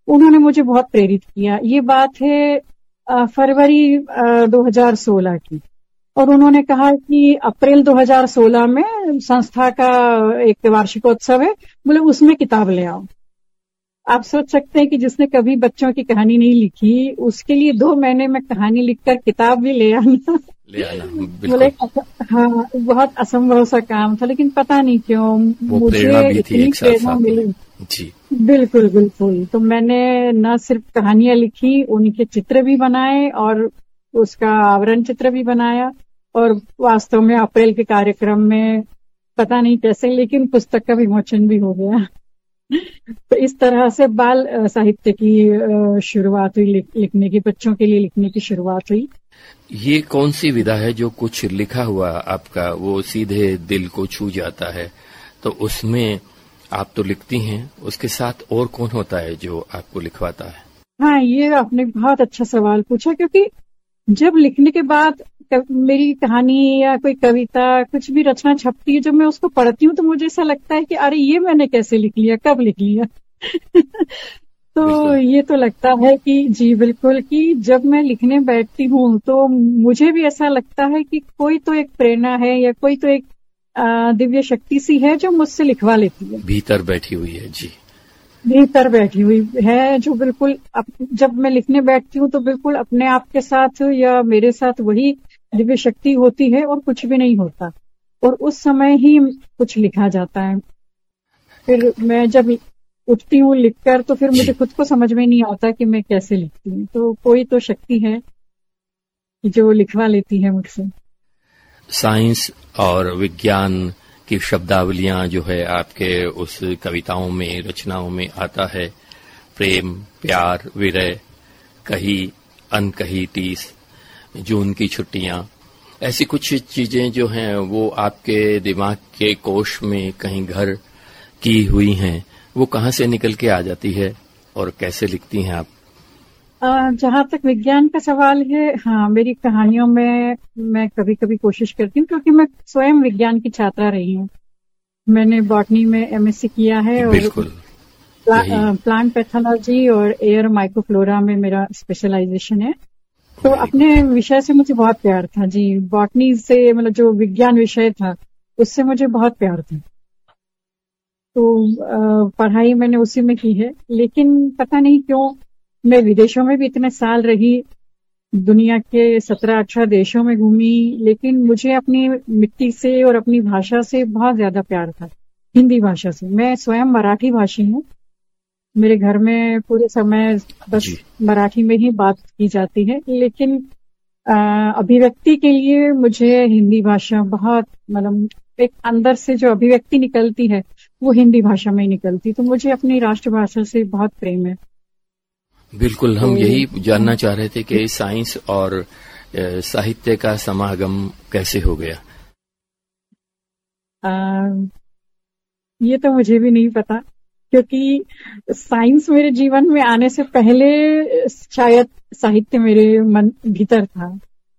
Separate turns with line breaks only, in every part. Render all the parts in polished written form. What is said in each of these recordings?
उन्होंने मुझे बहुत प्रेरित किया। ये बात है फरवरी 2016 की। और उन्होंने कहा कि अप्रैल 2016 में संस्था का एक वार्षिकोत्सव है, बोले उसमें किताब ले आओ। आप सोच सकते हैं कि जिसने कभी बच्चों की कहानी नहीं लिखी, उसके लिए 2 महीने में कहानी लिखकर किताब भी ले आना बोले हाँ, बहुत असंभव सा काम था। लेकिन पता नहीं क्यों मुझे इतनी प्रेरणा मिली जी। बिल्कुल बिल्कुल। तो मैंने न सिर्फ कहानियां लिखी, उनके चित्र भी बनाए और उसका आवरण चित्र भी बनाया। और वास्तव में अप्रैल के कार्यक्रम में पता नहीं कैसे, लेकिन पुस्तक का विमोचन भी हो गया। तो इस तरह से बाल साहित्य की शुरुआत हुई, लिखने की, बच्चों के लिए लिखने की शुरुआत हुई।
ये कौन सी विधा है जो कुछ लिखा हुआ आपका वो सीधे दिल को छू जाता है? तो उसमें आप तो लिखती हैं, उसके साथ और कौन होता है जो आपको लिखवाता है?
हाँ, ये आपने बहुत अच्छा सवाल पूछा, क्योंकि जब लिखने के बाद मेरी कहानी या कोई कविता, कुछ भी रचना छपती है, जब मैं उसको पढ़ती हूँ तो मुझे ऐसा लगता है कि अरे ये मैंने कैसे लिख लिया, कब लिख लिया। तो ये तो लगता है कि जी बिल्कुल, कि जब मैं लिखने बैठती हूँ तो मुझे भी ऐसा लगता है कि कोई तो एक प्रेरणा है या कोई तो एक दिव्य शक्ति सी है जो मुझसे लिखवा लेती है।
भीतर बैठी हुई है जी।
भीतर बैठी हुई है जो बिल्कुल जब मैं लिखने बैठती हूँ तो बिल्कुल अपने आप के साथ या मेरे साथ वही दिव्य शक्ति होती है और कुछ भी नहीं होता, और उस समय ही कुछ लिखा जाता है। फिर मैं जब उठती हूँ लिखकर तो फिर मुझे खुद को समझ में नहीं आता कि मैं कैसे लिखती हूँ। तो कोई तो शक्ति है जो लिखवा लेती है मुझसे।
साइंस और विज्ञान की शब्दावलियां जो है आपके उस कविताओं में, रचनाओं में आता है। प्रेम, प्यार, विरह, कही अनकही टीस, जून की छुट्टियां, ऐसी कुछ चीजें जो हैं वो आपके दिमाग के कोश में कहीं घर की हुई हैं। वो कहाँ से निकल के आ जाती है और कैसे लिखती हैं आप?
जहां तक विज्ञान का सवाल है, हाँ, मेरी कहानियों में मैं कभी कभी कोशिश करती हूँ, क्योंकि मैं स्वयं विज्ञान की छात्रा रही हूँ। मैंने बॉटनी में एमएससी किया है और प्लांट पैथोलॉजी और एयर माइक्रोफ्लोरा में मेरा स्पेशलाइजेशन है। तो अपने विषय से मुझे बहुत प्यार था जी। बॉटनी से, मतलब जो विज्ञान विषय था, उससे मुझे बहुत प्यार था। तो पढ़ाई मैंने उसी में की है। लेकिन पता नहीं क्यों मैं विदेशों में भी इतने साल रही, दुनिया के 17-18 देशों में घूमी, लेकिन मुझे अपनी मिट्टी से और अपनी भाषा से बहुत ज्यादा प्यार था, हिंदी भाषा से। मैं स्वयं मराठी भाषी हूँ। मेरे घर में पूरे समय बस मराठी में ही बात की जाती है, लेकिन अभिव्यक्ति के लिए मुझे हिंदी भाषा बहुत, मतलब एक अंदर से जो अभिव्यक्ति निकलती है वो हिंदी भाषा में ही निकलती। तो मुझे अपनी राष्ट्रभाषा से बहुत प्रेम है।
बिल्कुल, हम यही जानना चाह रहे थे कि साइंस और साहित्य का समागम कैसे हो गया।
ये तो मुझे भी नहीं पता, क्योंकि साइंस मेरे जीवन में आने से पहले शायद साहित्य मेरे मन भीतर था।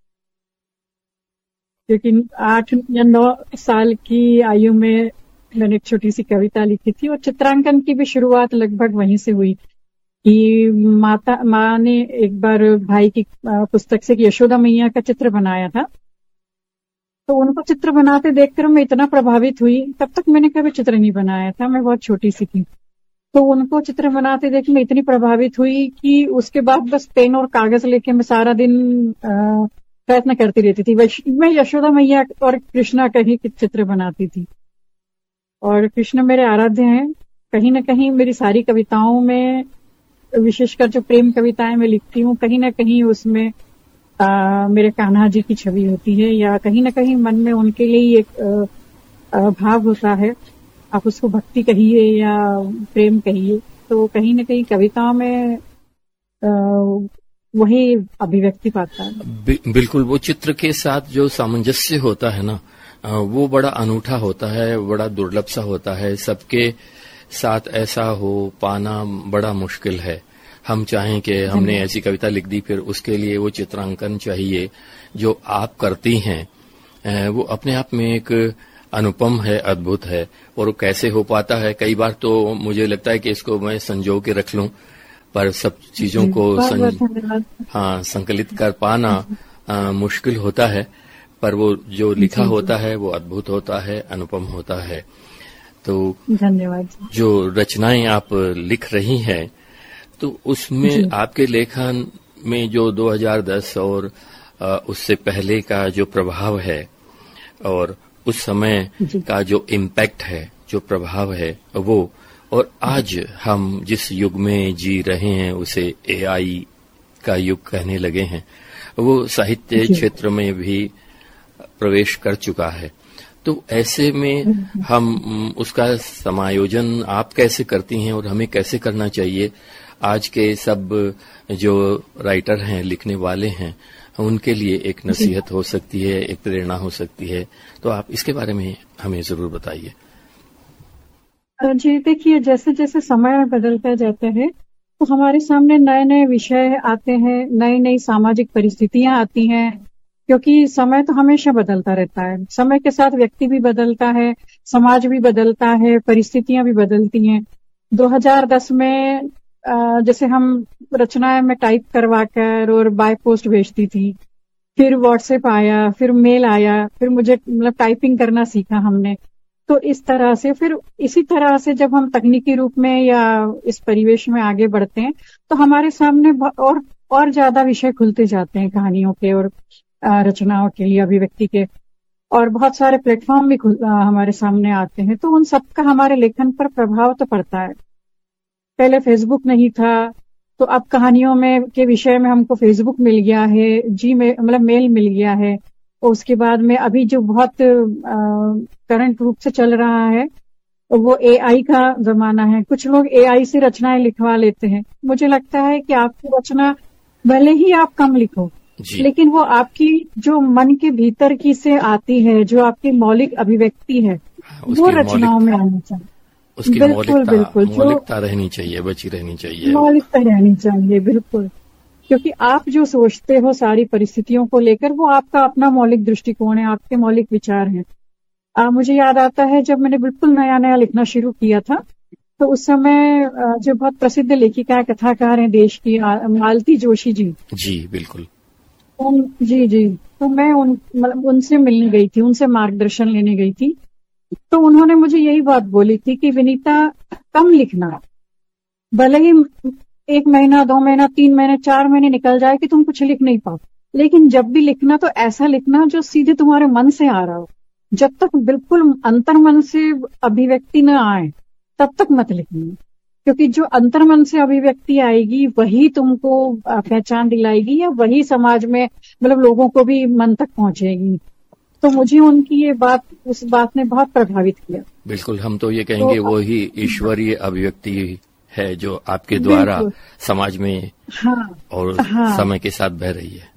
क्योंकि 8 या 9 साल की आयु में मैंने एक छोटी सी कविता लिखी थी, और चित्रांकन की भी शुरुआत लगभग वहीं से हुई कि माँ ने एक बार भाई की पुस्तक से यशोदा मैया का चित्र बनाया था। तो उनको चित्र बनाते देखकर मैं इतना प्रभावित हुई। तब तक मैंने कभी चित्र नहीं बनाया था, मैं बहुत छोटी सी थी। तो उनको चित्र बनाते देख मैं इतनी प्रभावित हुई कि उसके बाद बस पेन और कागज लेके मैं सारा दिन प्रयत्न करती रहती थी। मैं यशोदा मैया और कृष्णा का ही चित्र बनाती थी, और कृष्ण मेरे आराध्य हैं। कहीं ना कहीं मेरी सारी कविताओं में, विशेषकर जो प्रेम कविताएं मैं लिखती हूँ, कहीं ना कहीं उसमें मेरे कान्हा जी की छवि होती है, या कहीं ना कहीं मन में उनके लिए एक भाव होता है। आप उसको भक्ति कहिए या प्रेम कहिए, तो कहीं ना कहीं कविताओं में वही अभिव्यक्ति पाता है।
बिल्कुल, वो चित्र के साथ जो सामंजस्य होता है ना, वो बड़ा अनूठा होता है, बड़ा दुर्लभ सा होता है। सबके साथ ऐसा हो पाना बड़ा मुश्किल है। हम चाहें कि हमने ऐसी कविता लिख दी, फिर उसके लिए वो चित्रांकन चाहिए जो आप करती हैं। वो अपने आप में एक अनुपम है, अद्भुत है। और कैसे हो पाता है, कई बार तो मुझे लगता है कि इसको मैं संजो के रख लूं, पर सब चीजों को
धन्यवाद।
हाँ, संकलित कर पाना मुश्किल होता है, पर वो जो लिखा होता है वो अद्भुत होता है, अनुपम होता है। तो
धन्यवाद।
जो रचनाएं आप लिख रही हैं, तो उसमें आपके लेखन में जो 2010 और उससे पहले का जो प्रभाव है और उस समय का जो इम्पैक्ट है, जो प्रभाव है वो, और आज हम जिस युग में जी रहे हैं उसे एआई का युग कहने लगे हैं, वो साहित्य क्षेत्र में भी प्रवेश कर चुका है। तो ऐसे में हम उसका समायोजन आप कैसे करती हैं और हमें कैसे करना चाहिए? आज के सब जो राइटर हैं, लिखने वाले हैं, उनके लिए एक नसीहत हो सकती है, एक प्रेरणा हो सकती है। तो आप इसके बारे में हमें जरूर बताइए।
जी देखिए, जैसे जैसे समय बदलता जाता है तो हमारे सामने नए नए विषय आते हैं, नई नई सामाजिक परिस्थितियां आती हैं, क्योंकि समय तो हमेशा बदलता रहता है। समय के साथ व्यक्ति भी बदलता है, समाज भी बदलता है, परिस्थितियां भी बदलती हैं। 2010 में जैसे हम रचनाएं में टाइप करवा कर और बाय पोस्ट भेजती थी, फिर व्हाट्सएप आया, फिर मेल आया, फिर मुझे मतलब टाइपिंग करना सीखा हमने। तो इस तरह से फिर इसी तरह से जब हम तकनीकी रूप में या इस परिवेश में आगे बढ़ते हैं तो हमारे सामने और ज्यादा विषय खुलते जाते हैं कहानियों के और रचनाओं के लिए, अभिव्यक्ति के, और बहुत सारे प्लेटफॉर्म भी हमारे सामने आते हैं। तो उन सबका हमारे लेखन पर प्रभाव तो पड़ता है। पहले फेसबुक नहीं था, तो अब कहानियों में के विषय में हमको फेसबुक मिल गया है, मतलब मेल मिल गया है। और उसके बाद में अभी जो बहुत करंट रूप से चल रहा है वो एआई का जमाना है। कुछ लोग एआई से रचनाएं लिखवा लेते हैं। मुझे लगता है कि आपकी रचना भले ही आप कम लिखो, लेकिन वो आपकी जो मन के भीतर की से आती है, जो आपकी मौलिक अभिव्यक्ति है, वो रचनाओं में आनी चाहिए।
उसकी मौलिकता रहनी चाहिए, बची रहनी चाहिए,
मौलिकता रहनी चाहिए, बिल्कुल। क्योंकि आप जो सोचते हो सारी परिस्थितियों को लेकर, वो आपका अपना मौलिक दृष्टिकोण है, आपके मौलिक विचार हैं। मुझे याद आता है जब मैंने बिल्कुल नया नया लिखना शुरू किया था, तो उस समय जो बहुत प्रसिद्ध लेखिका कथाकार हैं देश की, मालती जोशी जी।
जी बिल्कुल।
जी। तो मैं उनसे मिलने गई थी, उनसे मार्गदर्शन लेने गई थी। तो उन्होंने मुझे यही बात बोली थी कि विनीता, कम लिखना, भले ही 1 महीना, 2 महीना, 3 महीने, 4 महीने निकल जाए कि तुम कुछ लिख नहीं पाओ, लेकिन जब भी लिखना तो ऐसा लिखना जो सीधे तुम्हारे मन से आ रहा हो। जब तक बिल्कुल अंतर्मन से अभिव्यक्ति न आए तब तक मत लिखना, क्योंकि जो अंतर्मन से अभिव्यक्ति आएगी वही तुमको पहचान दिलाएगी, या वही समाज में मतलब लोगों को भी मन तक पहुंचेगी। तो मुझे उनकी ये बात, उस बात ने बहुत प्रभावित किया।
बिल्कुल, हम तो ये कहेंगे तो वही ईश्वरीय अभिव्यक्ति है जो आपके द्वारा समाज में और समय के साथ बह रही है।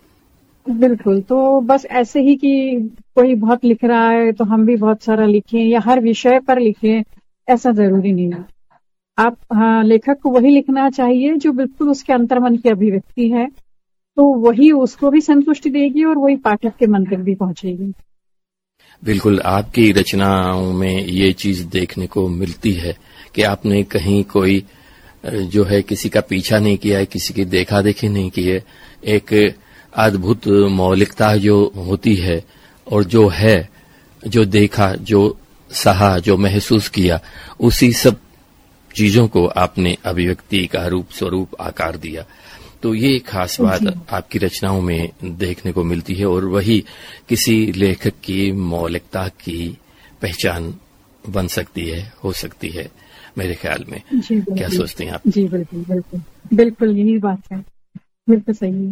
बिल्कुल। तो बस ऐसे ही कि कोई बहुत लिख रहा है तो हम भी बहुत सारा लिखें या हर विषय पर लिखें, ऐसा जरूरी नहीं है। आप लेखक को वही लिखना चाहिए जो बिल्कुल उसके अंतर्मन की अभिव्यक्ति है, तो वही उसको भी संतुष्टि देगी और वही पाठक के मन तक भी पहुंचेगी।
बिल्कुल, आपकी रचनाओं में ये चीज देखने को मिलती है कि आपने कहीं कोई जो है किसी का पीछा नहीं किया है, किसी की देखा देखी नहीं की है। एक अद्भुत मौलिकता जो होती है और जो है, जो देखा, जो सहा, जो महसूस किया, उसी सब चीजों को आपने अभिव्यक्ति का रूप स्वरूप आकार दिया। तो ये खास बात आपकी रचनाओं में देखने को मिलती है और वही किसी लेखक की मौलिकता की पहचान बन सकती है, हो सकती है मेरे ख्याल में। क्या सोचते हैं आप?
जी बिल्कुल बिल्कुल बिल्कुल, यही बात है, बिल्कुल सही है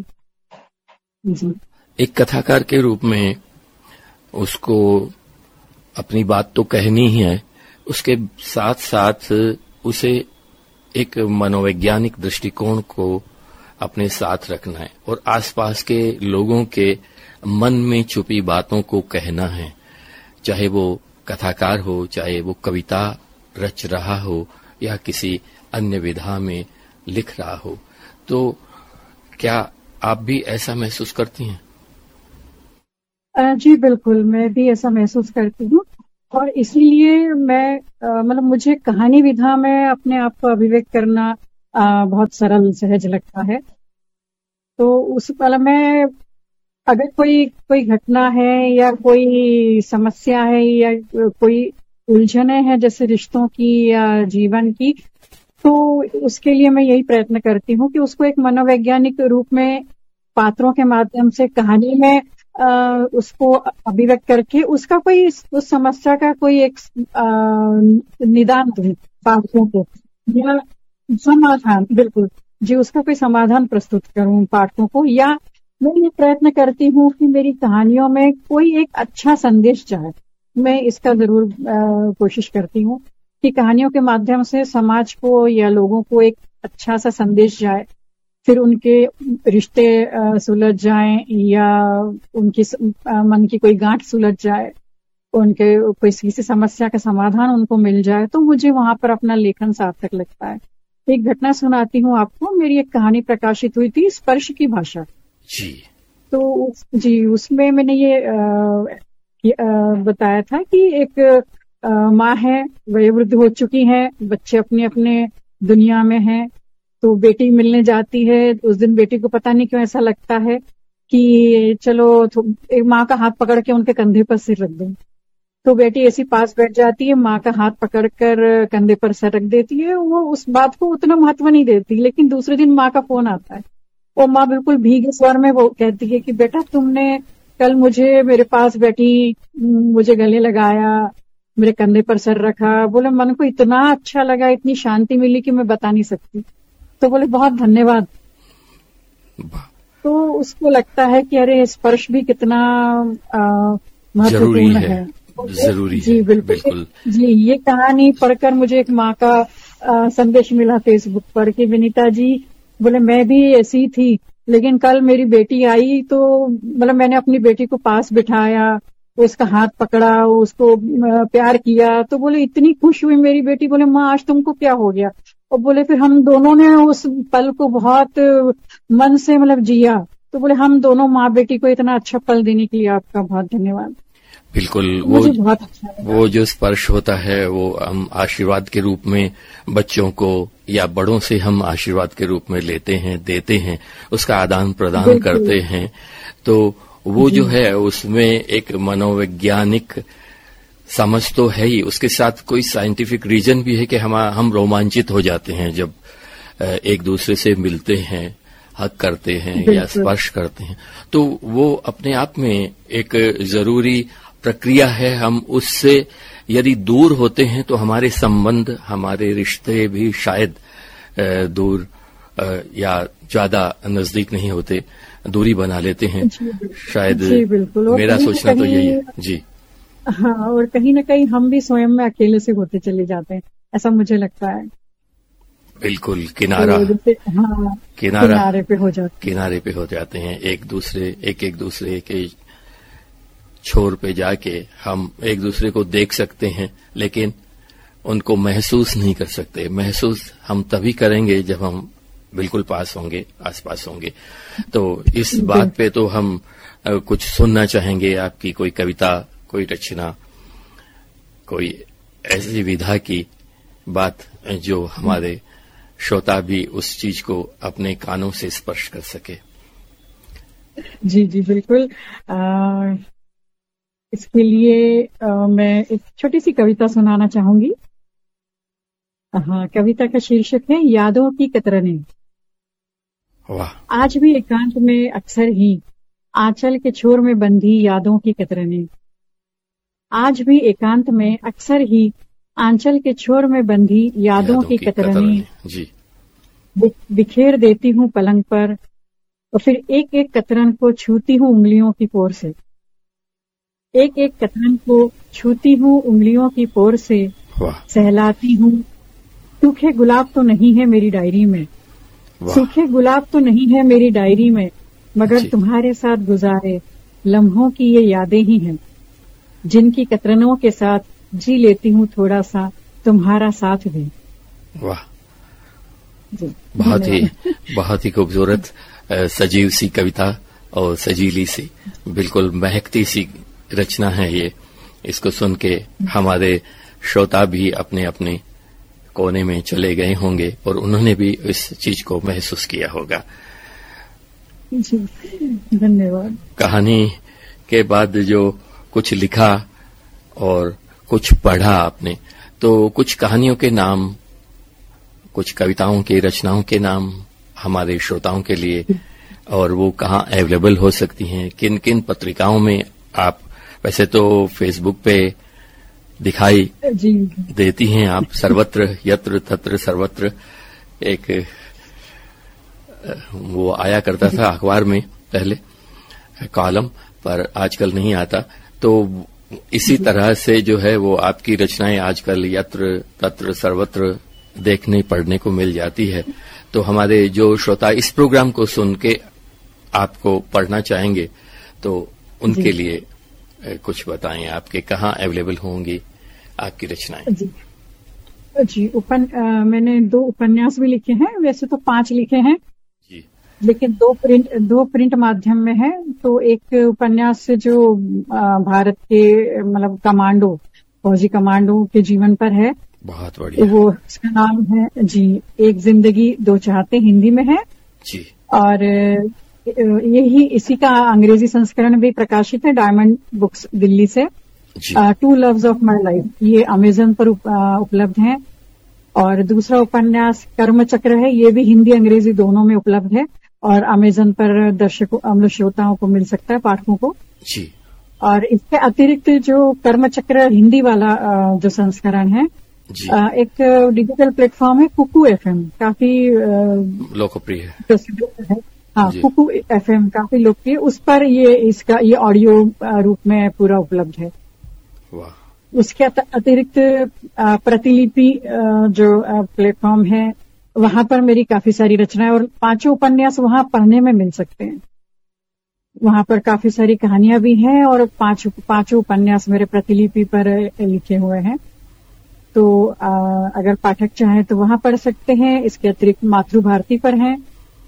जी।
एक कथाकार के रूप में उसको अपनी बात तो कहनी ही है, उसके साथ साथ उसे एक मनोवैज्ञानिक दृष्टिकोण को अपने साथ रखना है और आसपास के लोगों के मन में छुपी बातों को कहना है, चाहे वो कथाकार हो, चाहे वो कविता रच रहा हो या किसी अन्य विधा में लिख रहा हो। तो क्या आप भी ऐसा महसूस करती हैं?
जी बिल्कुल, मैं भी ऐसा महसूस करती हूँ और इसीलिए मैं मतलब मुझे कहानी विधा में अपने आप को अभिव्यक्त करना बहुत सरल सहज लगता है। तो उस पल में अगर कोई घटना है या कोई समस्या है या कोई उलझने हैं जैसे रिश्तों की या जीवन की, तो उसके लिए मैं यही प्रयत्न करती हूँ कि उसको एक मनोवैज्ञानिक रूप में पात्रों के माध्यम से कहानी में उसको अभिव्यक्त करके उसका कोई उस समस्या का कोई एक निदान दूं पाठकों को, या समाधान, बिल्कुल जी, उसका कोई समाधान प्रस्तुत करूं पाठकों को। या मैं ये प्रयत्न करती हूँ कि मेरी कहानियों में कोई एक अच्छा संदेश जाए। मैं इसका जरूर कोशिश करती हूँ कि कहानियों के माध्यम से समाज को या लोगों को एक अच्छा सा संदेश जाए, फिर उनके रिश्ते सुलझ जाएं या उनकी मन की कोई गांठ सुलझ जाए, उनके कोई किसी समस्या का समाधान उनको मिल जाए, तो मुझे वहां पर अपना लेखन सार्थक लगता है। एक घटना सुनाती हूँ आपको। मेरी एक कहानी प्रकाशित हुई थी, स्पर्श की भाषा
जी।
तो जी, उसमें मैंने ये बताया था कि एक माँ है, वयोवृद्ध हो चुकी है, बच्चे अपने अपने दुनिया में हैं, तो बेटी मिलने जाती है। उस दिन बेटी को पता नहीं क्यों ऐसा लगता है कि चलो एक माँ का हाथ पकड़ के उनके कंधे पर सिर रख दूं। तो बेटी ऐसी पास बैठ जाती है, माँ का हाथ पकड़कर कंधे पर सर रख देती है। वो उस बात को उतना महत्व नहीं देती, लेकिन दूसरे दिन माँ का फोन आता है। वो माँ बिल्कुल भीगे स्वर में वो कहती है कि बेटा, तुमने कल मुझे मेरे पास बैठी, मुझे गले लगाया, मेरे कंधे पर सर रखा, बोले मन को इतना अच्छा लगा, इतनी शांति मिली कि मैं बता नहीं सकती। तो बोले बहुत धन्यवाद। तो उसको लगता है कि अरे स्पर्श भी कितना महत्वपूर्ण है,
जरूरी
जी,
है।
बिल्कुल जी। ये कहानी पढ़कर मुझे एक माँ का संदेश मिला फेसबुक पर कि विनीता जी, बोले मैं भी ऐसी थी, लेकिन कल मेरी बेटी आई तो मतलब मैंने अपनी बेटी को पास बिठाया, उसका हाथ पकड़ा, उसको प्यार किया, तो बोले इतनी खुश हुई मेरी बेटी। बोले माँ आज तुमको क्या हो गया? और बोले फिर हम दोनों ने उस पल को बहुत मन से मतलब जिया। तो बोले हम दोनों माँ बेटी को इतना अच्छा पल देने के लिए आपका बहुत धन्यवाद।
बिल्कुल,
मुझे बहुत अच्छा लगा।
वो जो स्पर्श होता है वो हम आशीर्वाद के रूप में बच्चों को या बड़ों से हम आशीर्वाद के रूप में लेते हैं, देते हैं, उसका आदान प्रदान करते हैं। तो वो जो है उसमें एक मनोवैज्ञानिक समझ तो है ही, उसके साथ कोई साइंटिफिक रीजन भी है कि हम रोमांचित हो जाते हैं जब एक दूसरे से मिलते हैं, हक करते हैं या स्पर्श करते हैं। तो वो अपने आप में एक जरूरी प्रक्रिया है। हम उससे यदि दूर होते हैं तो हमारे संबंध, हमारे रिश्ते भी शायद दूर या ज्यादा नजदीक नहीं होते, दूरी बना लेते हैं शायद।
जी बिल्कुल,
मेरा सोचना तो यही है जी।
हाँ, और कहीं ना कहीं हम भी स्वयं में अकेले से होते चले जाते हैं, ऐसा मुझे लगता है।
बिल्कुल, किनारे पे हो जाते हैं, एक दूसरे के छोर पे जाके हम एक दूसरे को देख सकते हैं, लेकिन उनको महसूस नहीं कर सकते। महसूस हम तभी करेंगे जब हम बिल्कुल पास होंगे, आसपास होंगे। तो इस बात पे तो हम कुछ सुनना चाहेंगे, आपकी कोई कविता, कोई रचना, कोई ऐसी विधा की बात जो हमारे श्रोता भी उस चीज को अपने कानों से स्पर्श कर सके।
जी जी बिल्कुल। इसके लिए मैं एक छोटी सी कविता सुनाना चाहूंगी। हाँ, कविता का शीर्षक है यादों की कतरने।
वाह।
आज भी एकांत में अक्सर ही आंचल के छोर में बंधी यादों की कतरने। आज भी एकांत में अक्सर ही आंचल के छोर में बंधी यादों की कतरने
जी
बिखेर देती हूँ पलंग पर, और फिर एक एक कतरन को छूती हूँ उंगलियों की पोर से। एक एक कतरन को छूती हूँ उंगलियों की पोर से, सहलाती हूँ। सूखे गुलाब तो नहीं है मेरी डायरी में, सूखे गुलाब तो नहीं है मेरी डायरी में, मगर तुम्हारे साथ गुजारे लम्हों की ये यादें ही हैं, जिनकी कतरनों के साथ जी लेती हूँ थोड़ा सा तुम्हारा साथ भी।
वाह, बहुत ही खूबसूरत सजीव सी कविता और सजीली सी, बिल्कुल महकती सी रचना है ये। इसको सुन के हमारे श्रोता भी अपने अपने कोने में चले गए होंगे और उन्होंने भी इस चीज को महसूस किया होगा।
जी, धन्यवाद।
कहानी के बाद जो कुछ लिखा और कुछ पढ़ा आपने, तो कुछ कहानियों के नाम, कुछ कविताओं की रचनाओं के नाम हमारे श्रोताओं के लिए, और वो कहाँ अवेलेबल हो सकती हैं, किन किन पत्रिकाओं में आप, वैसे तो फेसबुक पे दिखाई
जी
देती हैं आप, सर्वत्र यत्र तत्र सर्वत्र एक वो आया करता था अखबार में पहले कॉलम, पर आजकल नहीं आता। तो इसी तरह से जो है वो आपकी रचनाएं आजकल यत्र तत्र सर्वत्र देखने पढ़ने को मिल जाती है। तो हमारे जो श्रोता इस प्रोग्राम को सुन के आपको पढ़ना चाहेंगे तो उनके लिए कुछ बताएं, आपके कहाँ अवेलेबल होंगी आपकी रचनाएं?
जी, मैंने 2 उपन्यास भी लिखे हैं, वैसे तो 5 लिखे हैं
जी, लेकिन
2 प्रिंट माध्यम में है। तो एक उपन्यास से जो भारत के मतलब फौजी कमांडो के जीवन पर है,
बहुत बढ़िया।
वो उसका नाम है जी एक जिंदगी 2 चाहते, हिंदी में है
जी। और
इसी का अंग्रेजी संस्करण भी प्रकाशित है डायमंड बुक्स दिल्ली से। 2 लव्स ऑफ माई लाइफ, ये अमेजन पर उपलब्ध है। और दूसरा उपन्यास कर्मचक्र है, ये भी हिंदी अंग्रेजी दोनों में उपलब्ध है और अमेजन पर दर्शकों श्रोताओं को मिल सकता है, पाठकों को
जी। और
इसके अतिरिक्त जो कर्मचक्र हिंदी वाला जो संस्करण है, एक डिजिटल प्लेटफॉर्म है कुकू FM, काफी
लोकप्रिय है,
प्रसिद्ध है। हाँ, कुकू FM काफी लोकप्रिय, उस पर ये ऑडियो रूप में पूरा उपलब्ध है।
वाह।
उसके अतिरिक्त प्रतिलिपि जो प्लेटफॉर्म है, वहां पर मेरी काफी सारी रचनाएं और 5 उपन्यास वहां पढ़ने में मिल सकते हैं। वहां पर काफी सारी कहानियां भी हैं और 5 उपन्यास मेरे प्रतिलिपि पर लिखे हुए हैं। तो अगर पाठक चाहे तो वहां पढ़ सकते हैं। इसके अतिरिक्त मातृभारती पर हैं।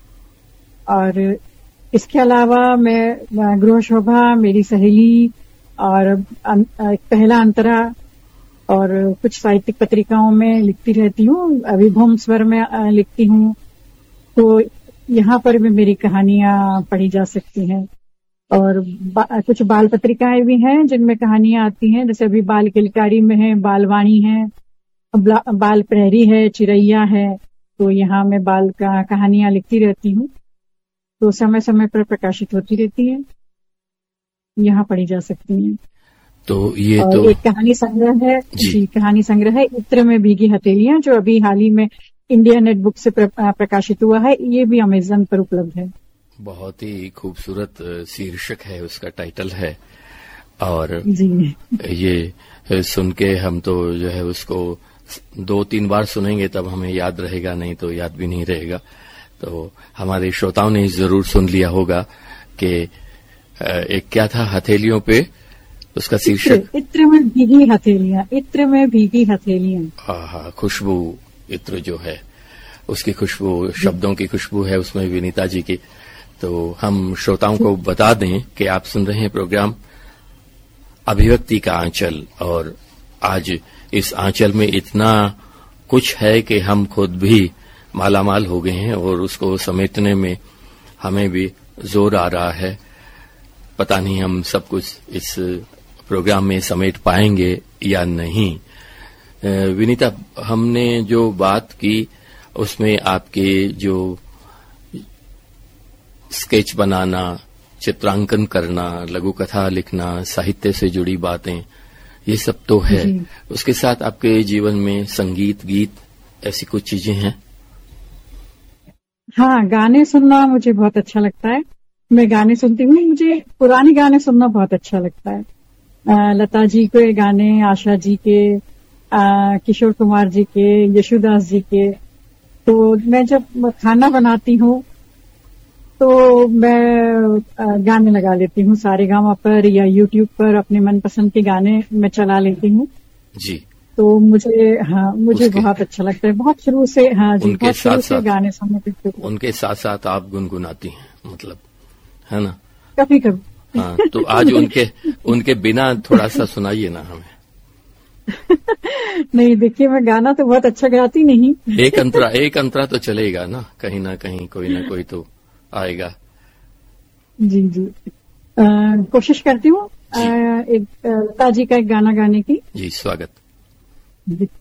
और इसके अलावा मैं गृह शोभा, मेरी सहेली और पहला अंतरा और कुछ साहित्यिक पत्रिकाओं में लिखती रहती हूँ। अभिभूम स्वर में लिखती हूँ। तो यहाँ पर भी मेरी कहानियां पढ़ी जा सकती हैं। और कुछ बाल पत्रिकाएं भी हैं जिनमें कहानियां आती हैं, जैसे अभी बाल किलकारी में है, बालवाणी है, बाल प्रहरी है, चिरैया है। तो यहाँ मैं बाल का कहानियां लिखती रहती हूँ, तो समय समय पर प्रकाशित होती रहती है, यहाँ पढ़ी जा सकती हैं।
तो ये
और
तो
एक कहानी संग्रह है जी, कहानी संग्रह है इत्र में भीगी हथेलियां, जो अभी हाल ही में इंडिया नेट बुक से प्रकाशित हुआ है। ये भी अमेजन पर उपलब्ध है।
बहुत ही खूबसूरत शीर्षक है, उसका टाइटल है। और
जी,
ये सुन के हम तो जो है उसको 2-3 बार सुनेंगे तब हमें याद रहेगा, नहीं तो याद भी नहीं रहेगा। तो हमारे श्रोताओं ने जरूर सुन लिया होगा कि एक क्या था हथेलियों पे, उसका शीर्षक
इत्र में भीगी हथेलियां, इत्र में भीगी हथेलियां।
हाँ, खुशबू, इत्र जो है उसकी खुशबू, शब्दों की खुशबू है उसमें विनीता जी की। तो हम श्रोताओं को बता दें कि आप सुन रहे हैं प्रोग्राम अभिव्यक्ति का आंचल, और आज इस आंचल में इतना कुछ है कि हम खुद भी मालामाल हो गए हैं और उसको समेटने में हमें भी जोर आ रहा है। पता नहीं हम सब कुछ इस प्रोग्राम में समेट पाएंगे या नहीं। विनीता, हमने जो बात की उसमें आपके जो स्केच बनाना, चित्रांकन करना, लघु कथा लिखना, साहित्य से जुड़ी बातें, ये सब तो है। उसके साथ आपके जीवन में संगीत, गीत, ऐसी कुछ चीजें हैं?
हाँ, गाने सुनना मुझे बहुत अच्छा लगता है। मैं गाने सुनती हूँ। मुझे पुराने गाने सुनना बहुत अच्छा लगता है। लता जी के गाने, आशा जी के, किशोर कुमार जी के, यशुदास जी के। तो मैं जब खाना बनाती हूँ तो मैं गाने लगा लेती हूँ सारेगामा पर या यूट्यूब पर, अपने मनपसंद के गाने मैं चला लेती हूँ जी। तो मुझे बहुत अच्छा लगता है, बहुत शुरू से। हाँ जी, बहुत शुरू से गाने सुनने के।
उनके साथ साथ आप गुनगुनाती हैं, मतलब, है ना?
कभी कभी।
हाँ, तो आज उनके बिना थोड़ा सा सुनाइए ना हमें।
नहीं, देखिए मैं गाना तो बहुत अच्छा गाती नहीं।
एक अंतरा तो चलेगा ना कहीं कोई ना कोई तो आएगा।
जी जी, कोशिश करती हूँ एक लता जी का एक गाना गाने की।
जी, स्वागत।
जी।